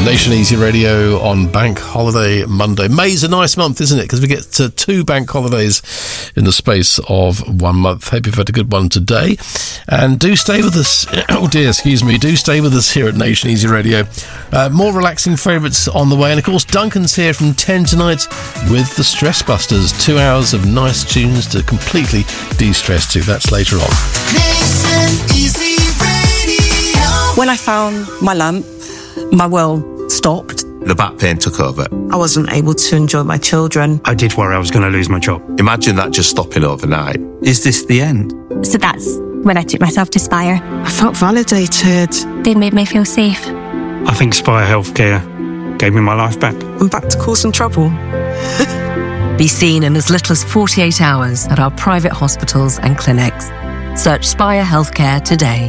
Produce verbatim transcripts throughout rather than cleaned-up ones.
Nation Easy Radio on Bank Holiday Monday. May's a nice month, isn't it? Because we get to two bank holidays in the space of one month. Hope you've had a good one today. And do stay with us. Oh dear, excuse me. Do stay with us here at Nation Easy Radio. Uh, more relaxing favourites on the way. And of course, Duncan's here from ten tonight with the Stress Busters. Two hours of nice tunes to completely de-stress to. That's later on. Nation Easy Radio. When I found my lamp, my world stopped. The back pain took over. I wasn't able to enjoy my children. I did worry I was going to lose my job. Imagine that just stopping overnight. Is this the end? So that's when I took myself to Spire. I felt validated. They made me feel safe. I think Spire Healthcare gave me my life back. I'm back to causing trouble. Be seen in as little as forty-eight hours at our private hospitals and clinics. Search Spire Healthcare today.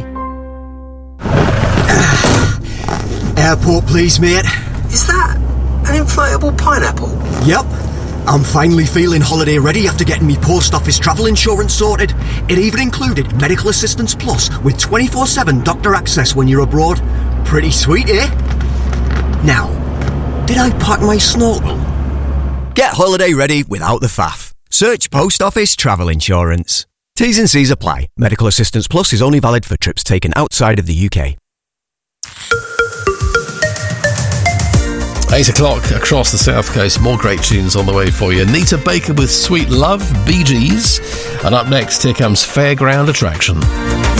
Airport, please, mate. Is that an inflatable pineapple? Yep. I'm finally feeling holiday ready after getting me post office travel insurance sorted. It even included Medical Assistance Plus with twenty-four seven doctor access when you're abroad. Pretty sweet, eh? Now, did I pack my snorkel? Get holiday ready without the faff. Search Post Office Travel Insurance. T's and C's apply. Medical Assistance Plus is only valid for trips taken outside of the U K. Eight o'clock across the South Coast. More great tunes on the way for you. Nita Baker with Sweet Love, Bee Gees. And up next, here comes Fairground Attraction.